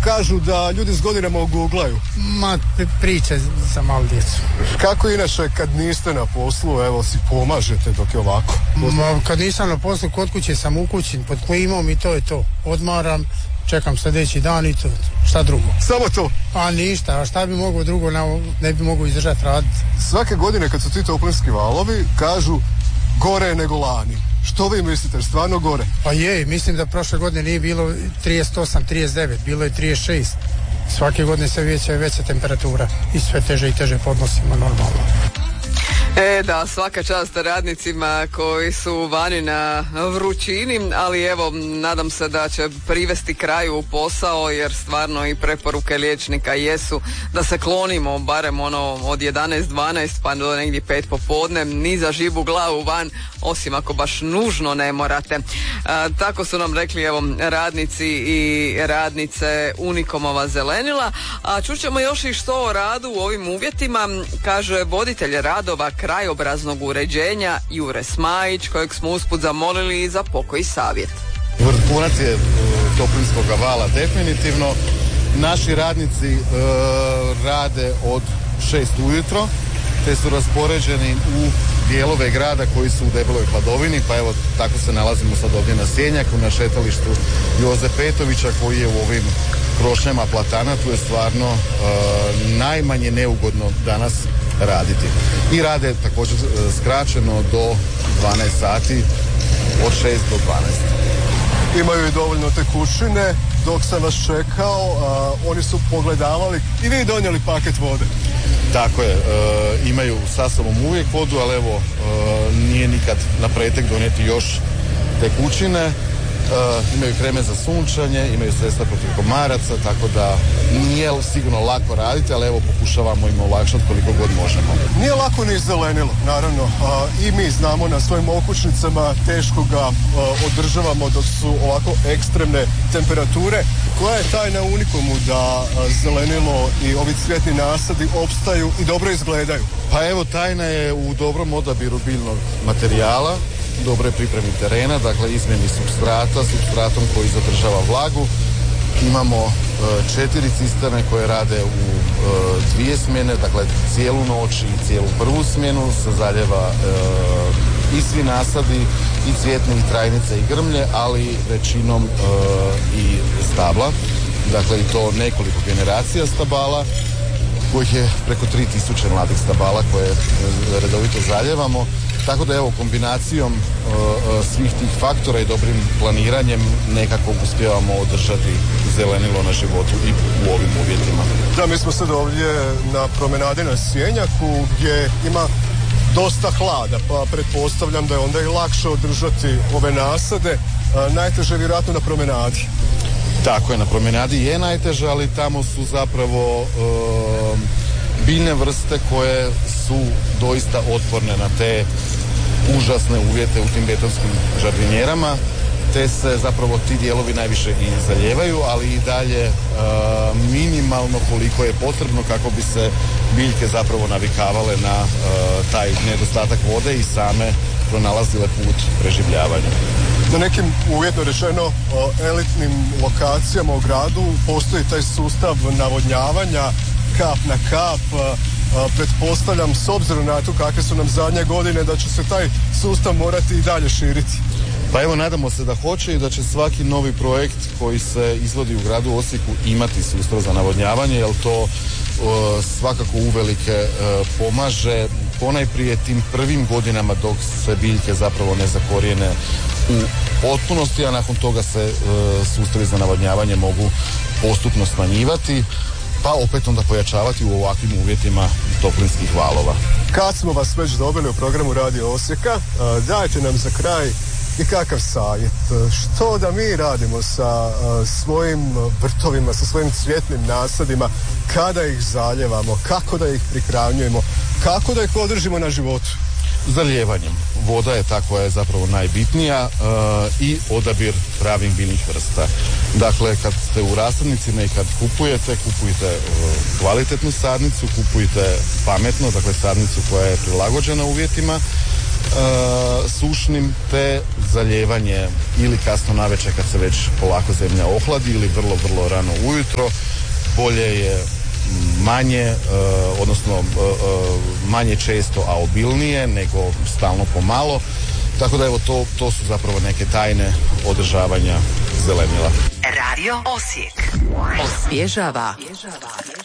kažu da ljudi s godinama oguglaju. Ma, priče za malu djecu. Kako inače kad niste na poslu, evo si pomažete dok je ovako? Kad nisam na poslu, kod kuće sam u kući, pod klimom i to je to. Odmaram, čekam sljedeći dan i to. Šta drugo? Samo to? A ništa, a šta bi mogao drugo, ne bi mogao izdržati raditi. Svake godine kad su ti toplinski valovi, kažu gore nego lani. Što vi mislite, stvarno gore? Pa je, mislim da prošle godine nije bilo 38, 39, bilo je 36. Svake godine sve veća temperatura i sve teže i teže podnosimo normalno. Da, svaka čast radnicima koji su vani na vrućini, ali evo, nadam se da će privesti kraju posao, jer stvarno i preporuke liječnika jesu da se klonimo barem od 11-12 pa do negdje 5 popodne, ni za živu glavu van, osim ako baš nužno ne morate. Tako su nam rekli evo radnici i radnice Unikomova zelenila, a čućemo još i što o radu u ovim uvjetima, kaže voditelj radova krajobraznog uređenja Jure Smajić, kojeg smo usput zamolili i za pokoji savjet. Vrhunac je toplinskog vala definitivno. Naši radnici rade od 6 ujutro, te su raspoređeni u dijelove grada koji su u debeloj hladovini, pa evo tako se nalazimo sad ovdje na Sjenjaku, na šetalištu Joze Petovića koji je u ovim krošnjama platana, tu je stvarno najmanje neugodno danas raditi. I rade također skraćeno do 12 sati, od 6 do 12. Imaju i dovoljno tekućine. Dok sam vas čekao, oni su pogledavali i vi donijeli paket vode. Tako je, imaju sa sobom uvijek vodu, ali evo nije nikad na pretek donijeti još tekućine. Imaju kreme za sunčanje, imaju sredstva protiv komaraca, tako da nije sigurno lako raditi, ali evo pokušavamo im olakšati koliko god možemo. Nije lako ni zelenilo, naravno. I mi znamo na svojim okućnicama, teško ga održavamo dok su ovako ekstremne temperature. Koja je tajna Unikomu da zelenilo i ovi cvjetni nasadi opstaju i dobro izgledaju? Pa evo, tajna je u dobrom odabiru biljnog materijala, dobre pripremi terena, dakle izmjeni supstratom koji zadržava vlagu. Imamo 4 cisterne koje rade u 2 smjene, dakle cijelu noć i cijelu prvu smjenu se zaljeva i svi nasadi i cvjetne i trajnice i grmlje, ali većinom i stabla, dakle i to nekoliko generacija stabala, kojih je preko 3000 mladih stabala koje redovito zaljevamo. Tako da evo, kombinacijom svih tih faktora i dobrim planiranjem nekako uspijevamo održati zelenilo na životu i u ovim uvjetima. Da, mi smo sad ovdje na promenadi na Sjenjaku gdje ima dosta hlada, pa pretpostavljam da je onda i lakše održati ove nasade. Najteže je vjerojatno na promenadi. Tako je, na promenadi je najteže, ali tamo su zapravo biljne vrste koje su doista otporne na te užasne uvjete u tim betonskim žardinjerama, te se zapravo ti dijelovi najviše i zaljevaju, ali i dalje minimalno koliko je potrebno kako bi se biljke zapravo navikavale na taj nedostatak vode i same pronalazile put preživljavanja. Na nekim, uvjetno rečeno, elitnim lokacijama u gradu postoji taj sustav navodnjavanja kap na kap. Pretpostavljam, s obzirom na to kakve su nam zadnje godine, da će se taj sustav morati i dalje širiti. Pa evo, nadamo se da hoće i da će svaki novi projekt koji se izvodi u gradu Osijeku imati sustav za navodnjavanje, jer to svakako uvelike pomaže ponajprije tim prvim godinama dok se biljke zapravo ne zakorijene u potpunosti, a nakon toga se sustavi za navodnjavanje mogu postupno smanjivati, pa opet onda pojačavati u ovakvim uvjetima toplinskih valova. Kad smo vas već dobili u programu Radio Osijeka, dajte nam za kraj i kakav savjet. Što da mi radimo sa svojim vrtovima, sa svojim cvjetnim nasadima, kada ih zaljevamo, kako da ih prihranjujemo, kako da ih održimo na životu? Zaljevanjem. Voda je ta koja je zapravo najbitnija i odabir pravih biljnih vrsta. Dakle, kad ste u rasadnicima i kad kupujete kvalitetnu sadnicu, kupujte pametno, dakle sadnicu koja je prilagođena uvjetima, sušnim, te zalijevanje ili kasno navečer kad se već polako zemlja ohladi ili vrlo, vrlo rano ujutro. Bolje je manje, odnosno manje često, a obilnije, nego stalno pomalo. Tako da evo to su zapravo neke tajne održavanja zelenila. Radio Osijek osvježava